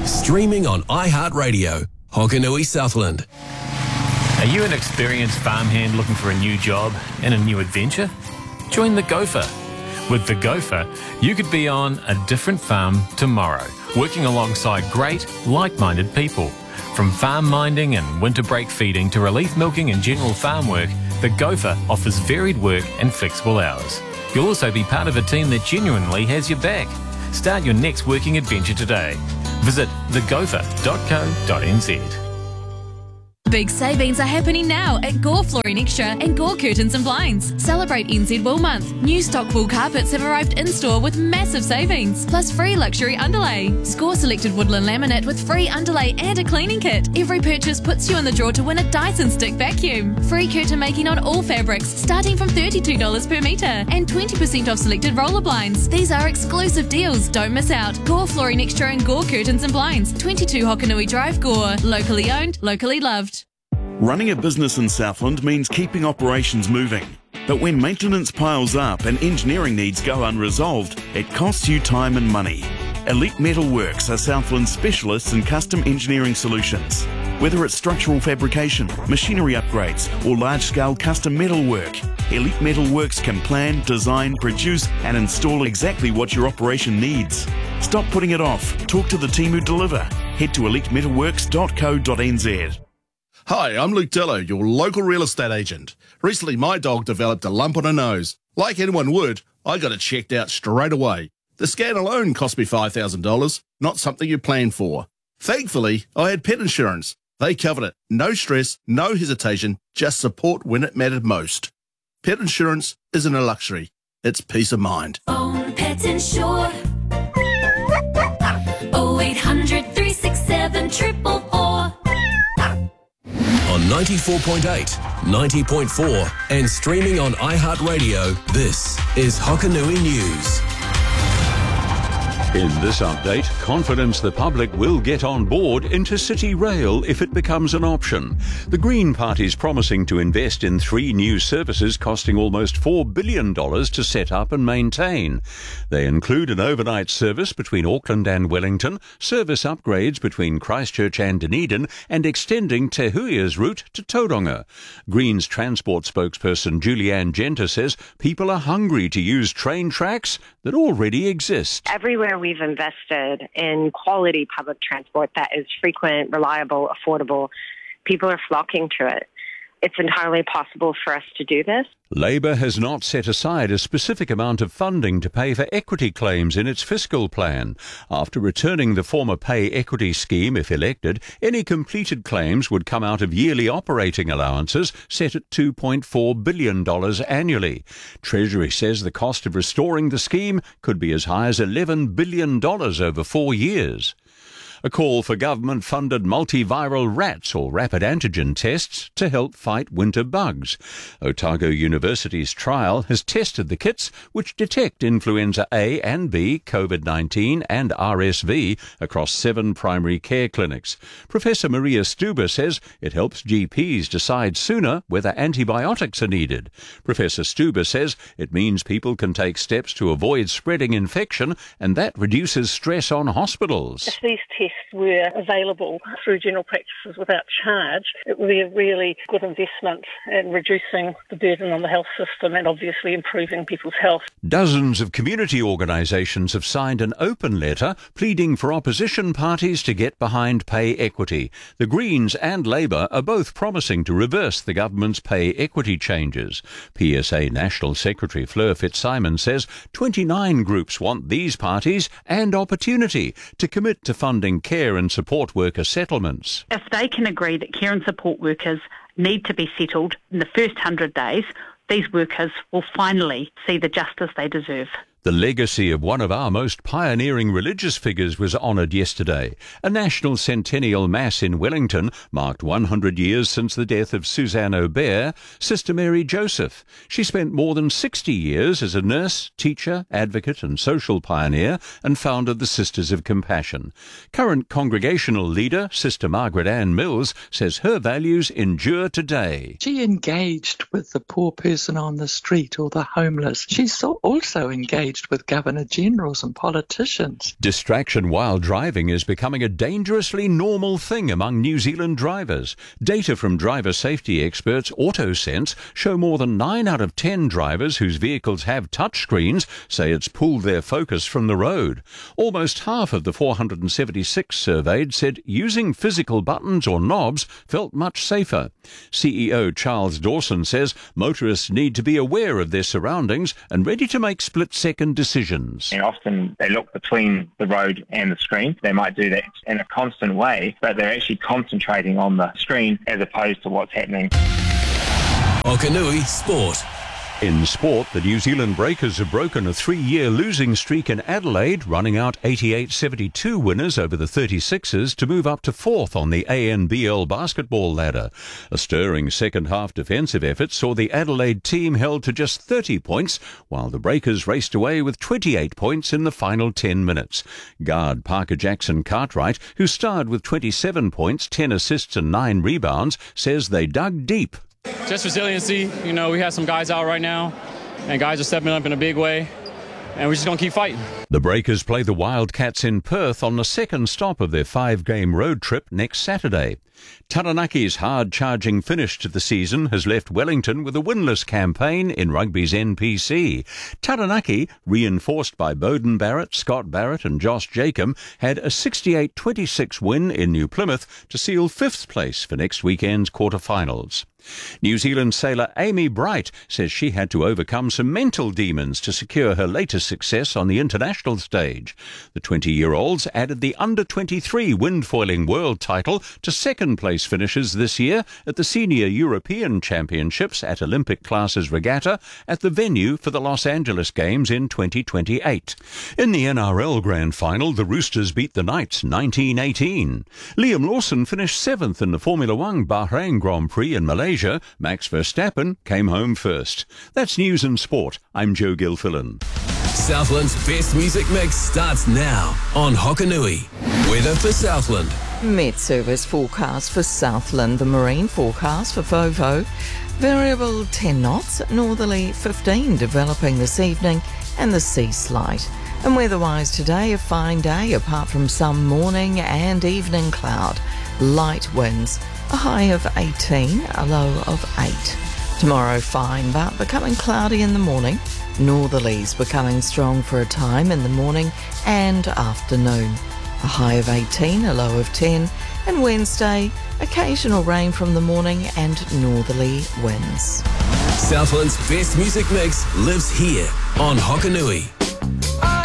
Streaming on iHeartRadio, Hokanui Southland. Are you an experienced farmhand looking for a new job and a new adventure? Join the Gopher. With the Gopher, you could be on a different farm tomorrow, working alongside great, like-minded people. From farm minding and winter break feeding to relief milking and general farm work, the Gopher offers varied work and flexible hours. You'll also be part of a team that genuinely has your back. Start your next working adventure today. Visit thegopher.co.nz. Big savings are happening now at Gore Flooring Extra and Gore Curtains and Blinds. Celebrate NZ Wool Month. New stock wool carpets have arrived in-store with massive savings, plus free luxury underlay. Score selected woodland laminate with free underlay and a cleaning kit. Every purchase puts you in the draw to win a Dyson Stick vacuum. Free curtain making on all fabrics, starting from $32 per metre, and 20% off selected roller blinds. These are exclusive deals. Don't miss out. Gore Flooring Extra and Gore Curtains and Blinds. 22 Hokanui Drive, Gore. Locally owned, locally loved. Running a business in Southland means keeping operations moving. But when maintenance piles up and engineering needs go unresolved, it costs you time and money. Elite Metalworks are Southland's specialists in custom engineering solutions. Whether it's structural fabrication, machinery upgrades, or large-scale custom metalwork, Elite Metalworks can plan, design, produce, and install exactly what your operation needs. Stop putting it off. Talk to the team who deliver. Head to elitemetalworks.co.nz. Hi, I'm Luke Dillo, your local real estate agent. Recently, my dog developed a lump on her nose. Like anyone would, I got it checked out straight away. The scan alone cost me $5,000, not something you plan for. Thankfully, I had pet insurance. They covered it. No stress, no hesitation, just support when it mattered most. Pet insurance isn't a luxury, it's peace of mind. Own Pet Insure. 0800 367 444. On 94.8, 90.4 and streaming on iHeartRadio, this is Hokanui News. In this update, confidence the public will get on board intercity rail if it becomes an option. The Green Party's promising to invest in 3 new services costing almost $4 billion to set up and maintain. They include an overnight service between Auckland and Wellington, service upgrades between Christchurch and Dunedin, and extending Te Huia's route to Tauranga. Green's transport spokesperson Julianne Genter says people are hungry to use train tracks that already exist. Everywhere we've invested in quality public transport that is frequent, reliable, affordable, people are flocking to it. It's entirely possible for us to do this. Labour has not set aside a specific amount of funding to pay for equity claims in its fiscal plan. After returning the former pay equity scheme, if elected, any completed claims would come out of yearly operating allowances set at $2.4 billion annually. Treasury says the cost of restoring the scheme could be as high as $11 billion over 4 years. A call for government-funded multiviral rats or rapid antigen tests to help fight winter bugs. Otago University's trial has tested the kits which detect influenza A and B, COVID-19 and RSV across 7 primary care clinics. Professor Maria Stuber says it helps GPs decide sooner whether antibiotics are needed. Professor Stuber says it means people can take steps to avoid spreading infection and that reduces stress on hospitals. If these tests were available through general practices without charge, it would be a really good investment in reducing the burden on the health system and obviously improving people's health. Dozens of community organisations have signed an open letter pleading for opposition parties to get behind pay equity. The Greens and Labour are both promising to reverse the government's pay equity changes. PSA National Secretary Fleur Fitzsimon says 29 groups want these parties and Opportunity to commit to funding care and support worker settlements. If they can agree that care and support workers need to be settled in the first 100 days, these workers will finally see the justice they deserve. The legacy of one of our most pioneering religious figures was honoured yesterday. A national centennial mass in Wellington marked 100 years since the death of Suzanne Aubert, Sister Mary Joseph. She spent more than 60 years as a nurse, teacher, advocate and social pioneer and founded the Sisters of Compassion. Current congregational leader, Sister Margaret Ann Mills, says her values endure today. She engaged with the poor person on the street or the homeless. She's also engaged engaged with Governor-Generals and politicians. Distraction while driving is becoming a dangerously normal thing among New Zealand drivers. Data from driver safety experts AutoSense show more than 9 out of 10 drivers whose vehicles have touchscreens say it's pulled their focus from the road. Almost half of the 476 surveyed said using physical buttons or knobs felt much safer. CEO Charles Dawson says motorists need to be aware of their surroundings and ready to make split-second decisions. And often they look between the road and the screen. They might do that in a constant way, but they're actually concentrating on the screen as opposed to what's happening. Hokanui Sport. In sport, the New Zealand Breakers have broken a 3-year losing streak in Adelaide, running out 88-72 winners over the 36ers to move up to 4th on the ANBL basketball ladder. A stirring second-half defensive effort saw the Adelaide team held to just 30 points, while the Breakers raced away with 28 points in the final 10 minutes. Guard Parker Jackson Cartwright, who starred with 27 points, 10 assists and 9 rebounds, says they dug deep. Just resiliency. You know, we have some guys out right now, and guys are stepping up in a big way, and we're just going to keep fighting. The Breakers play the Wildcats in Perth on the second stop of their 5-game road trip next Saturday. Taranaki's hard-charging finish to the season has left Wellington with a winless campaign in rugby's NPC. Taranaki, reinforced by Bowden Barrett, Scott Barrett and Josh Jacob, had a 68-26 win in New Plymouth to seal 5th place for next weekend's quarterfinals. New Zealand sailor Amy Bright says she had to overcome some mental demons to secure her latest success on the international stage. The 20-year-olds added the under-23 windfoiling world title to second-place finishes this year at the Senior European Championships at Olympic Classes Regatta at the venue for the Los Angeles Games in 2028. In the NRL Grand Final, the Roosters beat the Knights 19-18. Liam Lawson finished 7th in the Formula One Bahrain Grand Prix in Malaysia. Max Verstappen came home first. That's news and sport. I'm Joe Gilfillan. Southland's best music mix starts now on Hokanui. Weather for Southland. Met Service forecast for Southland. The marine forecast for Vovo. Variable 10 knots, northerly 15 developing this evening, and the sea slight. And weather-wise today, a fine day apart from some morning and evening cloud. Light winds, a high of 18, a low of 8. Tomorrow fine but becoming cloudy in the morning. Northerlies becoming strong for a time in the morning and afternoon. A high of 18, a low of 10. And Wednesday, occasional rain from the morning and northerly winds. Southland's best music mix lives here on Hokanui.